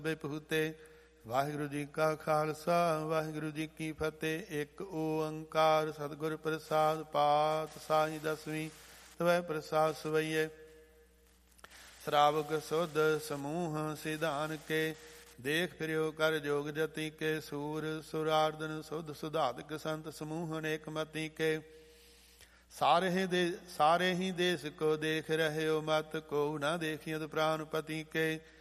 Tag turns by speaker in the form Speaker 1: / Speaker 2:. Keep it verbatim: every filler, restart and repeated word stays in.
Speaker 1: ਬਿਪਹੁਤੇ। ਵਾਹਿਗੁਰੂ ਜੀ ਕਾ ਖਾਲਸਾ ਵਾਹਿਗੁਰੂ ਜੀ ਕੀ ਫਤਿਹ। ਇੱਕ ਓੰਕਾਰ ਸਤਿਗੁਰ ਪ੍ਰਸਾਦ ਪਾਤ ਸਾਹੀ ਦਸਵੀਂ ਤਵੈ ਪ੍ਰਸਾਦ ਸਵਈਏ। ਸ਼ਰਾਵਕ ਸੁਧ ਸਮੂਹ ਸਿਧਾਨ ਕੇ ਦੇਖ ਫਿਰਿਓ ਕਰ ਜੋਗ ਜਤੀ ਕੇ। ਸੂਰ ਸੁਰਾਰਦਨ ਸੁਧ ਸੁਧਾਤਕ ਸੰਤ ਸਮੂਹ ਅਨੇਕ ਮਤੀ ਕੇ। ਸਾਰੇ ਦੇ ਸਾਰੇ ਹੀ ਦੇਸ ਕੋ ਦੇਖ ਰਹਿਓ ਮਤ ਕੋ ਨਾ ਦੇਖਿਯਤ ਪ੍ਰਾਨਪਤੀ ਕੇ।